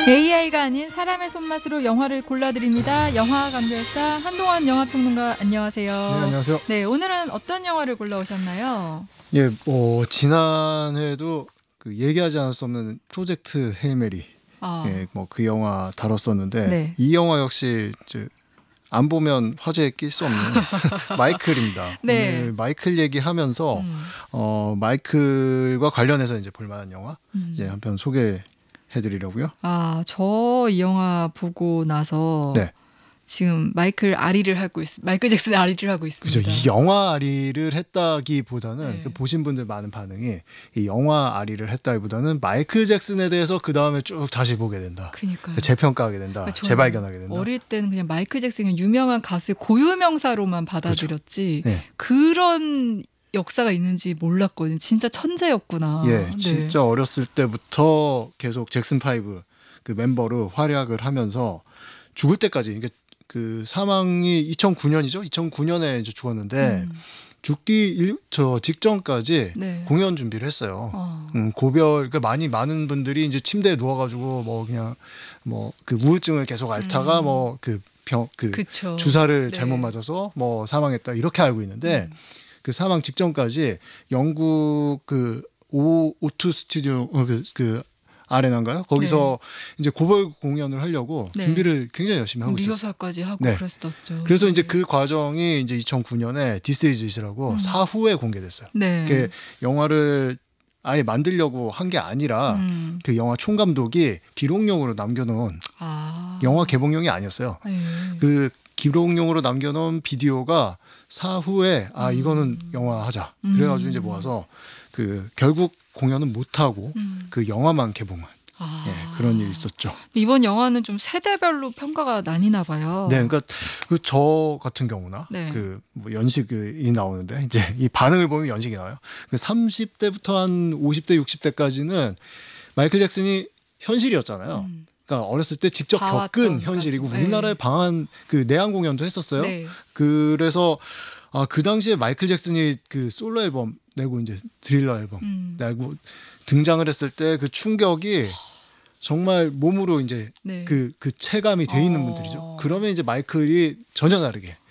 AI가 아닌 사람의 손맛으로 영화를 골라드립니다. 영화 감별사 한동원 영화평론가 안녕하세요. 네, 안녕하세요. 네, 오늘은 어떤 영화를 골라오셨나요? 예, 지난해에도 그 얘기하지 않을 수 없는 프로젝트 헤일 메리, 예, 그 영화 다뤘었는데 네. 이 영화 역시 안 보면 화제에 낄 수 없는 마이클입니다. 네. 오늘 마이클 얘기하면서 마이클과 관련해서 이제 볼만한 영화 이제 한 편 소개해드리려고요. 저 이 영화 보고 나서 네. 지금 마이클 잭슨의 아리를 하고 그죠. 있습니다. 이 영화 아리를 했다기보다는 네. 그 보신 분들 많은 반응이 이 영화 아리를 했다기보다는 마이클 잭슨에 대해서 그 다음에 쭉 다시 보게 된다. 그러니까요. 재평가하게 된다. 그러니까 저는 재발견하게 된다. 어릴 때는 그냥 마이클 잭슨이 유명한 가수의 고유명사로만 받아들였지 네. 그런 역사가 있는지 몰랐거든요. 진짜 천재였구나. 예, 네. 진짜 어렸을 때부터 계속 잭슨 5 그 멤버로 활약을 하면서 죽을 때까지 이게 그 사망이 2009년이죠. 2009년에 이제 죽었는데 죽기 직전까지 네. 공연 준비를 했어요. 그러니까 많은 분들이 이제 침대에 누워가지고 그 우울증을 계속 앓다가 그쵸. 주사를 네. 잘못 맞아서 사망했다 이렇게 알고 있는데 그 사망 직전까지 영국 그 O2 스튜디오 그 아레나인가요? 거기서 이제 고벌 공연을 하려고 네. 준비를 굉장히 열심히 하고 있었어요. 리허설까지 하고 네. 그랬었죠. 그래서 이제 네. 그 과정이 이제 2009년에 This Is It이라고 사후에 공개됐어요. 네. 그 영화를 아예 만들려고 한 게 아니라 그 영화 총감독이 기록용으로 남겨놓은 영화 개봉용이 아니었어요. 네. 그 기록용으로 남겨놓은 비디오가 사후에 이거는 영화 하자. 그래가지고 이제 모아서 그 결국 공연은 못 하고 그 영화만 개봉한 그런 일이 있었죠. 이번 영화는 좀 세대별로 평가가 나뉘나 봐요. 네, 그러니까 그 저 같은 경우나 네. 연식이 나오는데 이제 이 반응을 보면 연식이 나와요. 그 30대부터 한 50대, 60대까지는 마이클 잭슨이 현실이었잖아요. 그러니까 어렸을 때 직접 겪은 현실이고 가수. 우리나라에 네. 방한 그 내한 공연도 했었어요. 네. 그래서 그 당시에 마이클 잭슨이 그 솔로 앨범 내고 이제 드릴러 앨범 내고 등장을 했을 때 그 충격이 정말 몸으로 이제 네. 그 체감이 돼 있는 분들이죠. 그러면 이제 마이클이 전혀 다르게